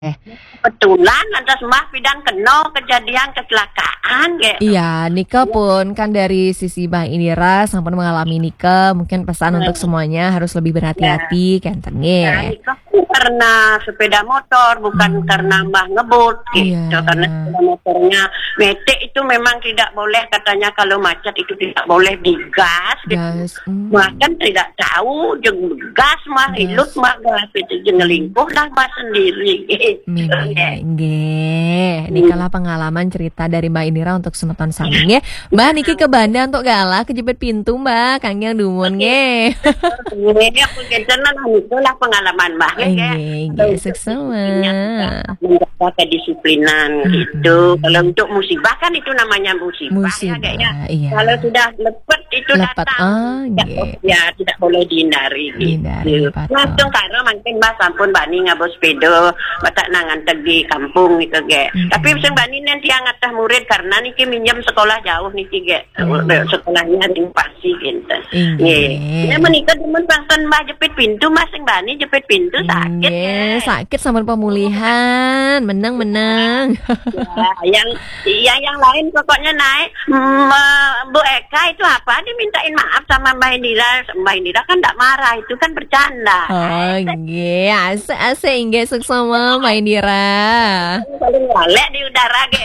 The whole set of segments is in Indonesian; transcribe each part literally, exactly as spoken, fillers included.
teh. Kebetulan ada sembah pidan kena kejadian kecelakaan kayak. Iya, Nike pun kan dari sisi Mbak Indira sampun mengalami Nike, mungkin pesan hmm. untuk semuanya harus lebih berhati-hati kan tenge. Nah, Nike karena sepeda motor bukan hmm. karena Mbah ngebut gitu. Iya. Karena sepeda motornya metik itu memang tidak boleh katanya kalau macet itu tidak boleh digas gitu. Gas. Hmm. Bahkan tidak tahu jeng gas mah hilut mah gas itu jeng ngelingkuh lah mah sendiri gitu. Nggih, ini kalah pengalaman cerita dari Mbak Indira untuk semeton sami nggih. Mbak niki ke Banda untuk galah kejepit pintu Mbak, Kang yang dumun nggih. Nggih, aku kentenan itu lah pengalaman Mbak nggih. Nggih, seksama. Menjaga kedisiplinan gitu. Kalau untuk musibah kan itu namanya musibah, musibah ya kayaknya. Iya. Kalau sudah lepet itu lepet, datang. oh, ya, ya tidak boleh dihindari gitu. Langsung karena mungkin Mbak sampun Bani ngabos sepeda, batak nangan tegi kampung gitu ge. Mm-hmm. Tapi sing Bani nanti yang ngatah murid karena niki minjem sekolah jauh niki ge. Mm-hmm. Sekolahnya di Pasi gitu. Nggih. Ya menika demen pasen Mbak jepit pintu Mas sing Bani jepit pintu sakit. Nggih, sakit sama pemulihan. Menang-menang. Ya, yang ya yang lain pokoknya naik mm, Bu Eka itu apa dimintain maaf sama Mbak Indira. Mbak Indira kan enggak marah, itu kan bercanda. Oh, nggih. Ase-ase nggih seksama Mbak Indira. Paling galak di udara ge.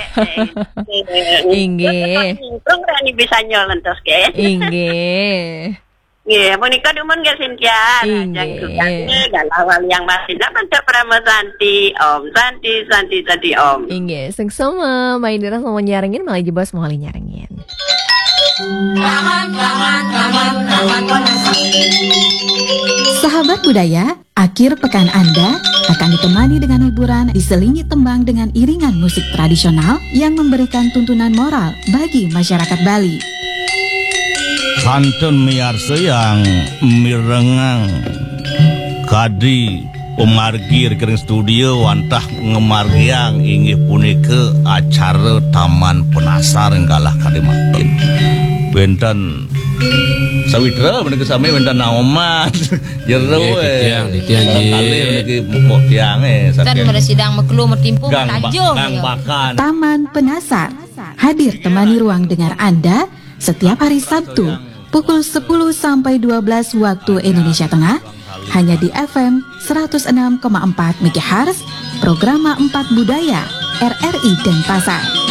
Inggih. Untung rani bisa nyolentos ge. Inggih. Nggih, menika demen ge Cynthia. Inggih. Galawal yang masih dapat Prama Santi, Om Santi, Santi, Santi Om. Inggih, seksama Mbak Indira mau nyarengin malah jebas mau nyarengin. Sahabat budaya, akhir pekan Anda akan ditemani dengan hiburan diselingi tembang dengan iringan musik tradisional yang memberikan tuntunan moral bagi masyarakat Bali. Kantun miarsa yang mirengang kadi pemargir kering studio wantah ngemargiang inggih punika acara Taman Penasar enggalah kadi makin benten sawitra menika sami benten naoman jero we tiang tiang kali niki mok tiange kan pada sidang meklu mertimpu tajung Taman Penasar hadir temani ruang dengar Anda setiap hari Sabtu pukul sepuluh sampai dua belas waktu Indonesia Tengah hanya di F M seratus enam koma empat MHz Programa empat Budaya R R I Denpasar.